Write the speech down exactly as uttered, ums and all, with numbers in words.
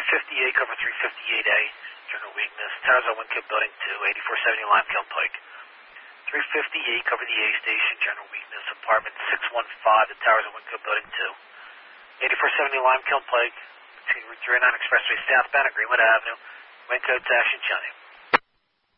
fifty-eight, cover three fifty-eight A, general weakness. Towers on Wind Kill Building two, eighty-four seventy Limekiln Pike. three fifty-eight, cover the A station, general weakness. Apartment six one five, the Towers on Wind Kill Building two. eighty-four seventy Limekiln Pike, between Route three oh nine Expressway southbound at Greenwood Avenue. Wind code to Action Johnny.